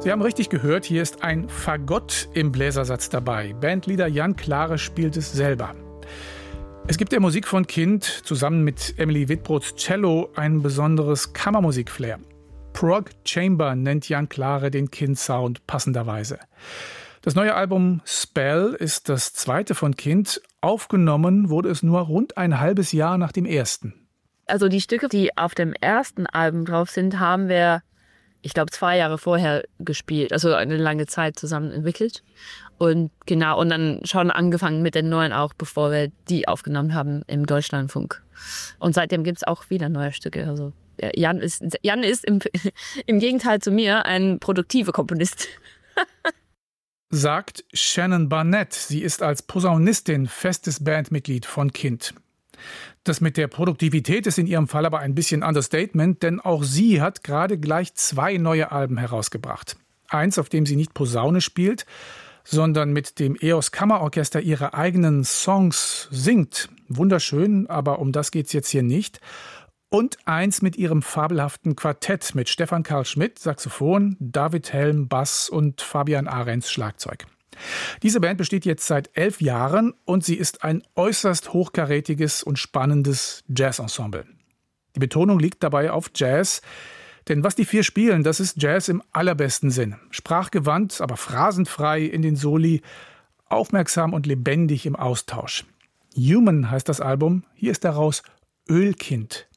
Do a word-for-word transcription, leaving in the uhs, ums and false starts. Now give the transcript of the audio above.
Sie haben richtig gehört, hier ist ein Fagott im Bläsersatz dabei. Bandleader Jan Klare spielt es selber. Es gibt der Musik von Kind zusammen mit Emily Wittbrods Cello ein besonderes Kammermusik-Flair. Prog Chamber nennt Jan Klare den Kind-Sound passenderweise. Das neue Album Spell ist das zweite von Kind. Aufgenommen wurde es nur rund ein halbes Jahr nach dem ersten. Also die Stücke, die auf dem ersten Album drauf sind, haben wir, ich glaube, zwei Jahre vorher gespielt. Also eine lange Zeit zusammen entwickelt. Und genau, und dann schon angefangen mit den neuen auch, bevor wir die aufgenommen haben im Deutschlandfunk. Und seitdem gibt es auch wieder neue Stücke. Also Jan ist, Jan ist im, im Gegenteil zu mir ein produktiver Komponist. Sagt Shannon Barnett. Sie ist als Posaunistin festes Bandmitglied von Kind. Das mit der Produktivität ist in ihrem Fall aber ein bisschen Understatement, denn auch sie hat gerade gleich zwei neue Alben herausgebracht. Eins, auf dem sie nicht Posaune spielt, sondern mit dem E O S Kammerorchester ihre eigenen Songs singt. Wunderschön, aber um das geht's jetzt hier nicht. Und eins mit ihrem fabelhaften Quartett mit Stefan Karl Schmidt, Saxophon, David Helm, Bass und Fabian Ahrens, Schlagzeug. Diese Band besteht jetzt seit elf Jahren und sie ist ein äußerst hochkarätiges und spannendes Jazzensemble. Die Betonung liegt dabei auf Jazz, denn was die vier spielen, das ist Jazz im allerbesten Sinn. Sprachgewandt, aber phrasenfrei in den Soli, aufmerksam und lebendig im Austausch. Human heißt das Album, hier ist daraus Ölkind.